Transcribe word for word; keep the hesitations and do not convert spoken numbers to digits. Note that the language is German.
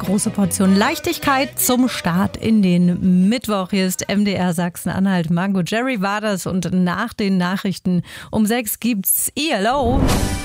große Portion Leichtigkeit zum Start in den Mittwoch. Hier ist M D R Sachsen-Anhalt. Margot Jerry war das und nach den Nachrichten um sechs gibt's E L O.